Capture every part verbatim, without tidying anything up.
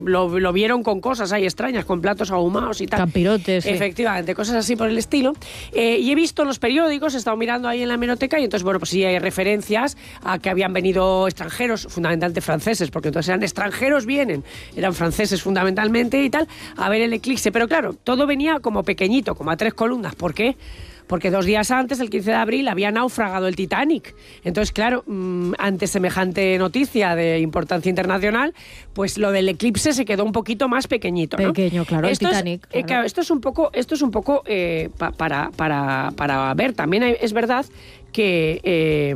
Lo, lo vieron con cosas ahí extrañas, con platos ahumados y tal. Campirotes. Sí. Efectivamente, cosas así por el estilo. Eh, y he visto en los periódicos, he estado mirando ahí en la hemeroteca y entonces, bueno, pues sí hay referencias a que habían venido extranjeros, fundamentalmente franceses, porque entonces eran extranjeros, vienen, eran franceses fundamentalmente y tal, a ver el eclipse. Pero claro, todo venía como pequeñito, como a tres columnas. ¿Por qué? Porque dos días antes, el quince de abril, había naufragado el Titanic. Entonces, claro, mmm, ante semejante noticia de importancia internacional, pues lo del eclipse se quedó un poquito más pequeñito, ¿no? Pequeño, claro, esto el Titanic. Es, claro. Eh, claro, esto es un poco, esto es un poco eh, pa, para, para, para ver. También hay, es verdad que... Eh,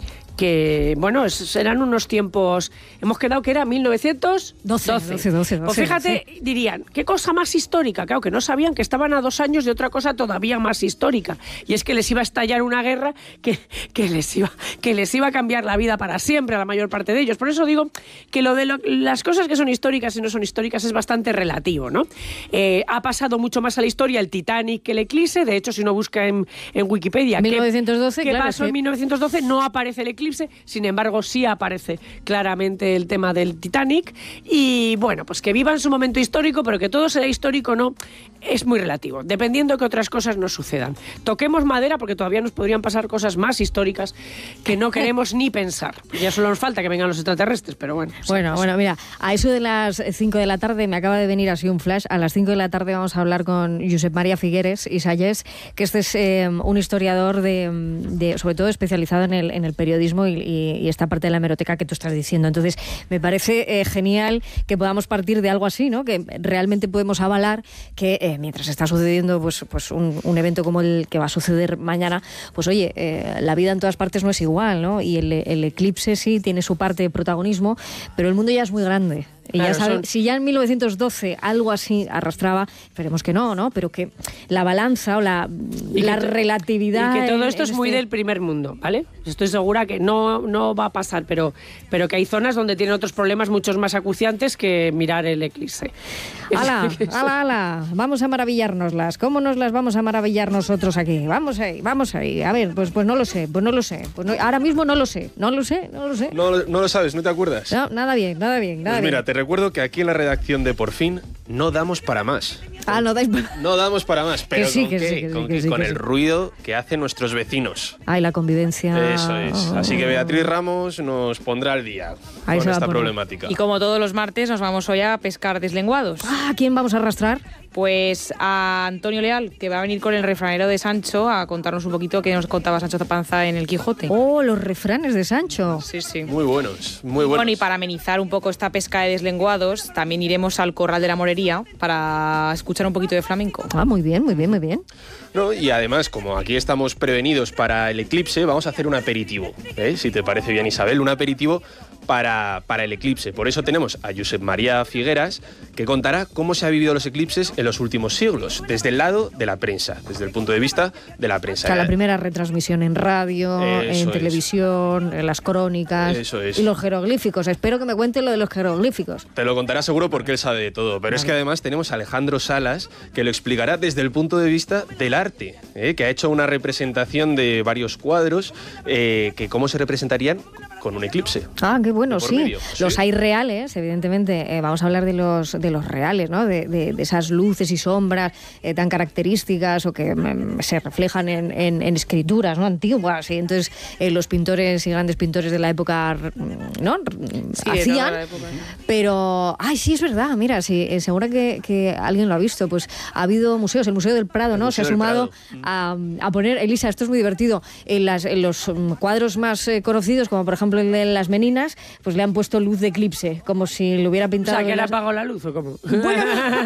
que, bueno, es, eran unos tiempos... Hemos quedado que era mil novecientos doce. doce, doce, doce, pues fíjate, sí. Dirían, ¿qué cosa más histórica? Claro, que no sabían que estaban a dos años de otra cosa todavía más histórica. Y es que les iba a estallar una guerra que, que, les, iba, que les iba a cambiar la vida para siempre a la mayor parte de ellos. Por eso digo que lo de lo, las cosas que son históricas y no son históricas es bastante relativo, ¿no? Eh, ha pasado mucho más a la historia el Titanic que el eclipse. De hecho, si uno busca en, en Wikipedia mil novecientos doce, qué, qué claro, pasó sí. en mil novecientos doce, no aparece el eclipse. Sin embargo, sí aparece claramente el tema del Titanic. Y bueno, pues que viva en su momento histórico, pero que todo sea histórico no, es muy relativo, dependiendo que otras cosas nos sucedan. Toquemos madera porque todavía nos podrían pasar cosas más históricas que no queremos ni pensar. Ya solo nos falta que vengan los extraterrestres, pero bueno. Bueno, sí, bueno, mira, a eso de las cinco de la tarde me acaba de venir así un flash. A las cinco de la tarde vamos a hablar con Josep María Figueres y Salles, que este es eh, un historiador de, de, sobre todo especializado en el, en el periodismo y, y, y esta parte de la hemeroteca que tú estás diciendo. Entonces, me parece eh, genial que podamos partir de algo así, ¿no? Que realmente podemos avalar que eh, mientras está sucediendo pues, pues un, un evento como el que va a suceder mañana, pues oye, eh, la vida en todas partes no es igual, ¿no? Y el, el eclipse sí tiene su parte de protagonismo, pero el mundo ya es muy grande. Y claro, ya saben, son... si ya en mil novecientos doce algo así arrastraba, esperemos que no, ¿no? Pero que la balanza o la, la que relatividad... Y que todo esto en, en es muy este... del primer mundo, ¿vale? Estoy segura que no, no va a pasar, pero, pero que hay zonas donde tienen otros problemas muchos más acuciantes que mirar el eclipse. ¡Hala, hala, hala! Vamos a maravillárnoslas. ¿Cómo nos las vamos a maravillar nosotros aquí? Vamos ahí, vamos ahí. A ver, pues, pues no lo sé, pues no lo sé. Pues no, ahora mismo no lo sé, no lo sé, no lo sé. No, no lo sabes, ¿no te acuerdas? No, nada bien, nada bien, nada pues mira, bien. te recuerdo que aquí en la redacción de Por Fin no damos para más. Ah, no dais para... No damos para más, pero que sí, ¿con que qué? Sí, que con, sí, que que, sí, con que el sí. ruido que hacen nuestros vecinos. Ay, la convivencia... Eso es. Así que Beatriz Ramos nos pondrá al día Ahí con esta poner. problemática. Y como todos los martes nos vamos hoy a pescar deslenguados. Ah, ¿a quién vamos a arrastrar? Pues a Antonio Leal, que va a venir con el refranero de Sancho a contarnos un poquito qué nos contaba Sancho Panza en el Quijote. Oh, los refranes de Sancho. Sí, sí. Muy buenos, muy buenos. Bueno, y para amenizar un poco esta pesca de deslenguados, también iremos al Corral de la Morería para escuchar un poquito de flamenco. Ah, muy bien, muy bien, muy bien. No, y además, como aquí estamos prevenidos para el eclipse, vamos a hacer un aperitivo, ¿eh? Si te parece bien, Isabel, un aperitivo para, para el eclipse. Por eso tenemos a Josep María Figueras, que contará cómo se han vivido los eclipses en los últimos siglos, desde el lado de la prensa, desde el punto de vista de la prensa. O sea, la primera retransmisión en radio, Eso en es. televisión, en las crónicas. Eso es. Y los jeroglíficos. Espero que me cuente lo de los jeroglíficos. Te lo contará seguro porque él sabe de todo, pero vale. Es que además tenemos a Alejandro Salas, que lo explicará desde el punto de vista del arte, ¿eh? Que ha hecho una representación de varios cuadros, eh, que cómo se representarían con un eclipse. Ah, qué bueno, por sí. medio, Los sí. hay reales, evidentemente. Eh, vamos a hablar de los de los reales, ¿no? De, de, de esas luces y sombras eh, tan características o que mm, se reflejan en, en, en escrituras, ¿no? Antiguas. Y entonces eh, los pintores y grandes pintores de la época, ¿no? Sí, hacían. de la época, ¿no? Pero, ay, sí, es verdad. Mira, sí, eh, seguro que, que alguien lo ha visto. Pues ha habido museos, el Museo del Prado, El ¿no? Museo Se ha del sumado Prado. a, a poner, Elisa, esto es muy divertido, en, las, en los um, cuadros más eh, conocidos, como por ejemplo el de las Meninas, pues le han puesto luz de eclipse, como si lo hubiera O pintado. sea, que en le las... apagó la luz o cómo. Bueno,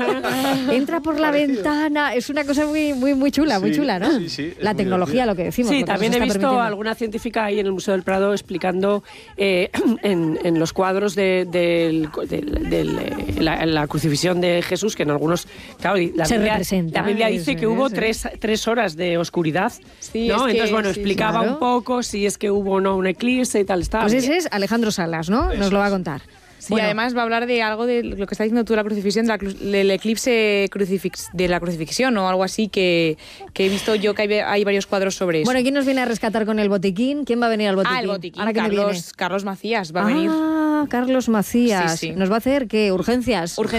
entra por la Parecido. ventana, es una cosa muy, muy, muy chula, muy Sí, chula, ¿no? sí, sí, es la muy tecnología, divertido. lo que decimos. Sí, lo que también nos he está visto permitiendo. alguna científica ahí en el Museo del Prado explicando eh, en, en los cuadros de, del- del- del, eh, la, la crucifixión de Jesús, que en algunos, claro, la Se Biblia, representa, la Biblia dice eso que hubo es, tres, tres horas de oscuridad, Sí, ¿no? es que- Entonces, bueno, sí, explicaba claro. un poco si es que hubo o no un eclipse y tal. Estaba Pues bien. ese es Alejandro Salas, ¿no? Nos Eso lo va a es. contar. Sí, bueno. Además va a hablar de algo de lo que está diciendo tú, la crucifixión, de la, del eclipse crucifix, de la crucifixión o algo así, que, que he visto yo que hay, hay varios cuadros sobre eso. Bueno, ¿quién nos viene a rescatar con el botiquín? ¿Quién va a venir al botiquín? Ah, el botiquín, ¿Ahora Carlos, Carlos Macías va a ah, venir. Ah, Carlos Macías. Sí, sí. ¿Nos va a hacer qué? ¿Urgencias? Urgencias.